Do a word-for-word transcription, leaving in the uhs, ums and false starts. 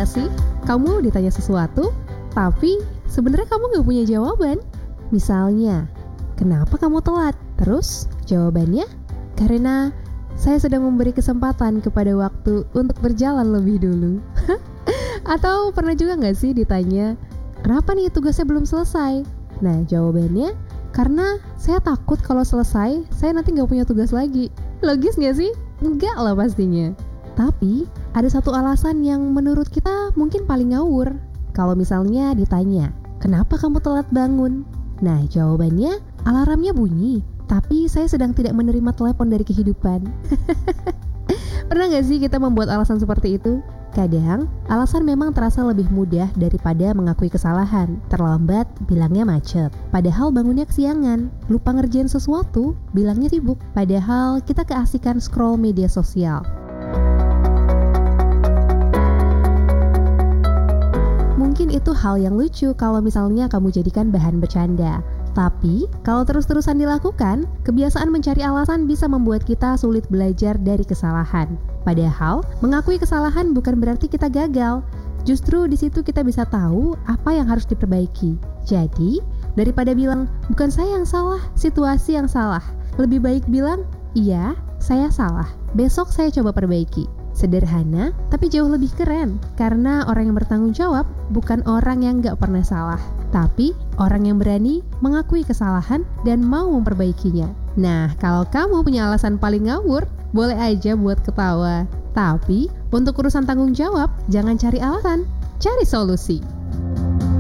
gak sih? Kamu ditanya sesuatu, tapi sebenarnya kamu gak punya jawaban. Misalnya, kenapa kamu telat? Terus jawabannya, karena saya sedang memberi kesempatan kepada waktu untuk berjalan lebih dulu. Atau pernah juga gak sih ditanya, kenapa nih tugasnya belum selesai? Nah jawabannya, karena saya takut kalau selesai, saya nanti gak punya tugas lagi. Logis gak sih? Enggak lah pastinya. Tapi ada satu alasan yang menurut kita mungkin paling ngawur. Kalau misalnya ditanya, kenapa kamu telat bangun? Nah jawabannya, alarmnya bunyi, tapi saya sedang tidak menerima telepon dari kehidupan. Pernah gak sih kita membuat alasan seperti itu? Kadang, alasan memang terasa lebih mudah daripada mengakui kesalahan. Terlambat, bilangnya macet. Padahal bangunnya kesiangan. Lupa ngerjain sesuatu, bilangnya sibuk. Padahal kita keasikan scroll media sosial. Mungkin itu hal yang lucu kalau misalnya kamu jadikan bahan bercanda. Tapi, kalau terus-terusan dilakukan, kebiasaan mencari alasan bisa membuat kita sulit belajar dari kesalahan. Padahal, mengakui kesalahan bukan berarti kita gagal. Justru di situ kita bisa tahu apa yang harus diperbaiki. Jadi, daripada bilang, bukan saya yang salah, situasi yang salah. Lebih baik bilang, iya, saya salah. Besok saya coba perbaiki. Sederhana, tapi jauh lebih keren. Karena orang yang bertanggung jawab bukan orang yang gak pernah salah, tapi orang yang berani mengakui kesalahan dan mau memperbaikinya. Nah, kalau kamu punya alasan paling ngawur, boleh aja buat ketawa. Tapi, untuk urusan tanggung jawab, jangan cari alasan, cari solusi.